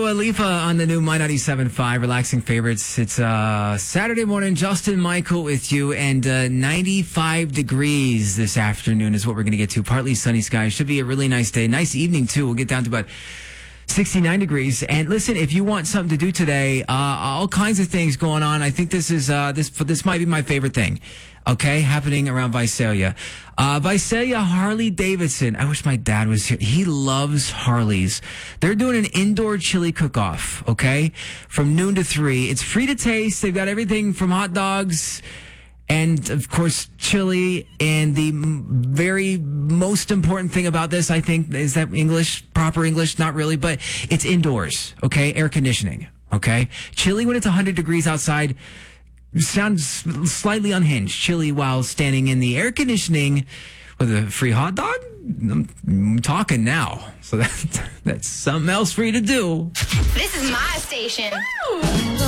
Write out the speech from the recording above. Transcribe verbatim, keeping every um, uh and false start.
Dua Lipa on the new My ninety-seven point five Relaxing Favorites. It's uh, Saturday morning. Justin Michael with you, and uh, ninety-five degrees this afternoon is what we're going to get to. Partly sunny skies. Should be a really nice day. Nice evening, too. We'll get down to about sixty-nine degrees. And listen, if you want something to do today, uh, all kinds of things going on. I think this is uh, this this might be my favorite thing. Okay, happening around Visalia. Uh, Visalia Harley Davidson. I wish my dad was here. He loves Harleys. They're doing an indoor chili cook-off, okay, from noon to three. It's free to taste. They've got everything from hot dogs and, of course, chili. And the m- very most important thing about this, I think, is that English, proper English? Not really, but it's indoors, okay, air conditioning, okay? Chili when it's one hundred degrees outside. Sounds slightly unhinged, chilly while standing in the air conditioning with a free hot dog. I'm, I'm talking now, so that, that's something else for you to do. This is my station.